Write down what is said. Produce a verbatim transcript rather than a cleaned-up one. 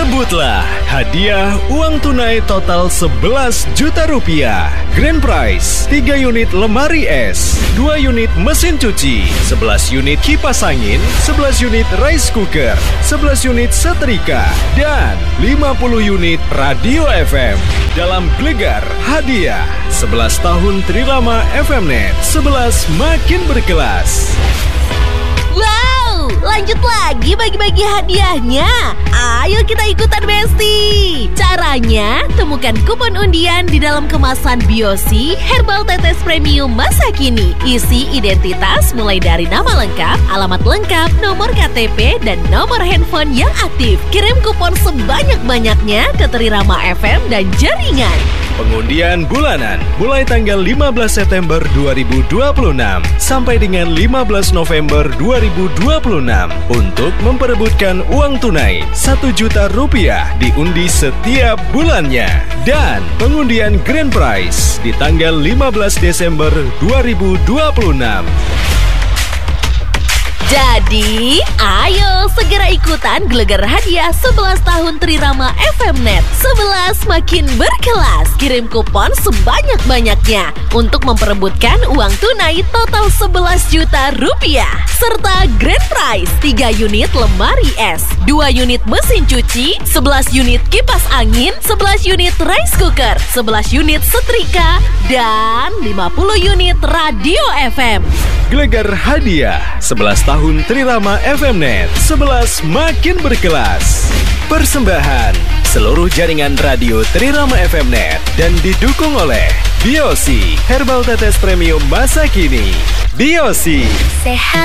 Rebutlah hadiah uang tunai total sebelas juta rupiah. Grand prize tiga unit lemari es, dua unit mesin cuci, sebelas unit kipas angin, sebelas unit rice cooker, sebelas unit setrika, dan lima puluh unit radio F M. Dalam Gelegar Hadiah sebelas tahun Trirama F M Net, sebelas makin berkelas. Wow, lanjut lagi bagi-bagi hadiahnya. Ayo kita ikutan Besti. Caranya, temukan kupon undian di dalam kemasan Biosi Herbal Tetes Premium masa kini. Isi identitas mulai dari nama lengkap, alamat lengkap, nomor K T P, dan nomor handphone yang aktif. Kirim kupon sebanyak-banyaknya ke Trirama F M dan jaringan. Pengundian bulanan mulai tanggal lima belas September dua ribu dua puluh enam sampai dengan lima belas November dua ribu dua puluh enam untuk memperebutkan uang tunai satu juta rupiah diundi setiap bulannya. Dan pengundian Grand Prize di tanggal lima belas Desember dua ribu dua puluh enam. Jadi, ayo segera ikutan Gelegar Hadiah sebelas tahun Trirama F M Net. sebelas makin berkelas. Kirim kupon sebanyak-banyaknya untuk memperebutkan uang tunai total sebelas juta rupiah. Serta Grand Prize tiga unit lemari es, dua unit mesin cuci, sebelas unit kipas angin, sebelas unit rice cooker, sebelas unit setrika, dan lima puluh unit radio F M. Gelegar Hadiah sebelas tahun Trirama F M Net, sebelas makin berkelas. Persembahan seluruh jaringan radio Trirama F M Net dan didukung oleh Biosi Herbal Tetes Premium masa kini. Biosi, sehat